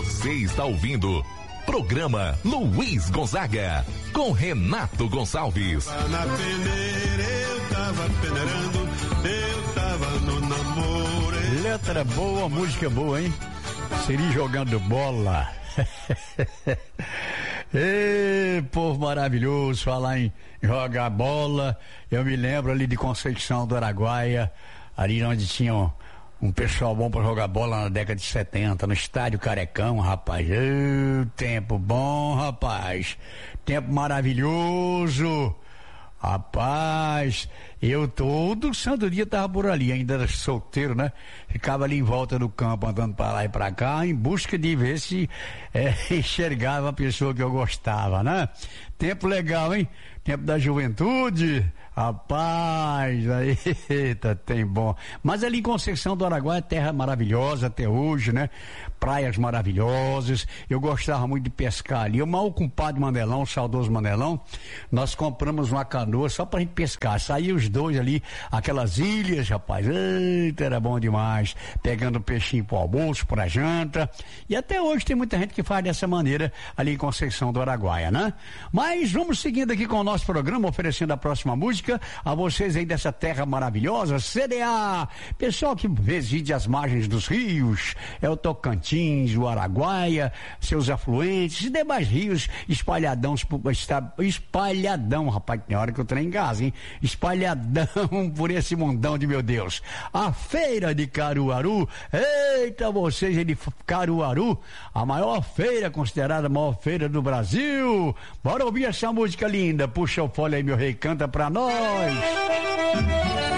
Você está ouvindo programa Luiz Gonzaga com Renato Gonçalves. Na peneira eu tava peneirando, eu tava no namoro. Letra boa, música boa, hein? Siri jogando bola. Ei, povo maravilhoso, falar em jogar bola. Eu me lembro ali de Conceição do Araguaia, ali onde tinha um pessoal bom para jogar bola na década de 70, no estádio Carecão, rapaz. Ei, tempo bom, rapaz. Tempo maravilhoso. Rapaz, eu todo santo dia tava por ali, ainda era solteiro, né? Ficava ali em volta do campo, andando para lá e para cá, em busca de ver se enxergava a pessoa que eu gostava, né? Tempo legal, hein? Tempo da juventude, rapaz, eita, tem bom. Mas ali em Conceição do Araguaia, terra maravilhosa até hoje, né? Praias maravilhosas, eu gostava muito de pescar ali. O meu compadre Mandelão, o saudoso Mandelão, nós compramos uma canoa só pra gente pescar. Saía os dois ali, aquelas ilhas, rapaz, eita, era bom demais. Pegando peixinho pro almoço, pra janta. E até hoje tem muita gente que faz dessa maneira ali em Conceição do Araguaia, né? Mas vamos seguindo aqui com o nosso programa, oferecendo a próxima música a vocês aí dessa terra maravilhosa, CDA, pessoal que reside às margens dos rios, é o Tocantins, o Araguaia, seus afluentes e demais rios espalhadão, rapaz, tem hora que eu trem em casa, hein? Espalhadão por esse mundão de meu Deus. A feira de Caruaru, eita, vocês aí de Caruaru, a maior feira, considerada a maior feira do Brasil. Bora ouvir essa música linda, puxa o fole aí, meu rei, canta pra nós.